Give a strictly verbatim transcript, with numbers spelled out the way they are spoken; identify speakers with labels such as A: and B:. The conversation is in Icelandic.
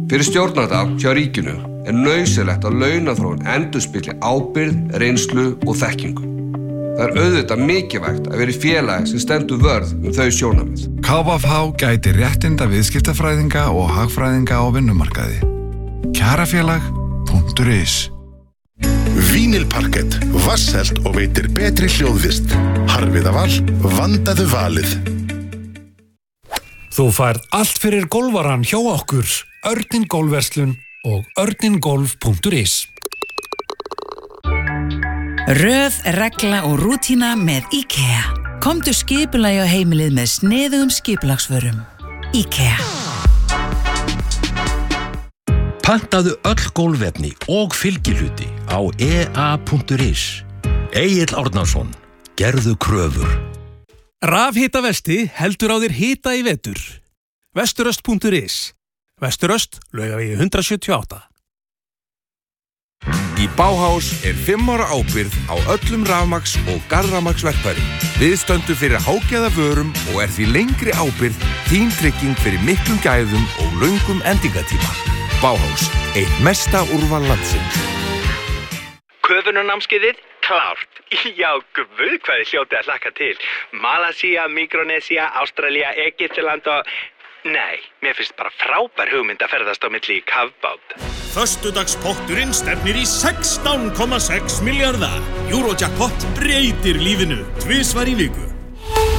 A: Fyrir stjórnanda hjá ríkinu er nauðsynlegt að launaþróun endurspegli ábyrgð, reynslu og þekkingu. Það er auðvitað mikilvægt að vera í félagi sem stendur vörð um þau sjónarmið.
B: K V H gæti réttinda viðskiptafræðinga og hagfræðinga á vinnumarkaði. Kjarafélag punktur is.
C: Vínilparkett, vasselt og veitir betri hljóðvist. Harfiðaval, vandaðu valið.
D: Þú færð allt fyrir golfaran hjá okkur, Örnin Golfverslun og örningolf punktur is.
E: Röð, regla og rútína með IKEA. Komdu skipulagi á heimilið með sniðugum skipulagsvörum. IKEA.
F: Pantaðu öll gólfefni og fylgihluti á e a punktur is. Egill Árnason, gerðu kröfur.
D: Rafhitavesti heldur á þér hita í vetur. Vesturöst punktur is. Vesturöst, Laugavegi hundrað sjötíu og átta.
G: Í Bauhaus er fimm ára ábyrgð á öllum rafmagns- og garðrafmagnsverkfærum. Við stöndum fyrir hágæða vörum og er því lengri ábyrgð þín trygging fyrir miklum gæðum og löngum endingatíma. Bauhaus, eitt mesta úrval landsins.
H: Köfunarnámskeiðið klárt. Já, guð hvað þið hljótið að hlakka til. Malasía, Mikronesía, Ástralía, Egyptaland og... Nei, mér finnst bara frábær hugmynd að ferðast á milli í kafbát.
I: Föstudagspotturinn stefnir í sextán komma sex milljarða. Eurojackpot breytir lífinu tvisvar í viku.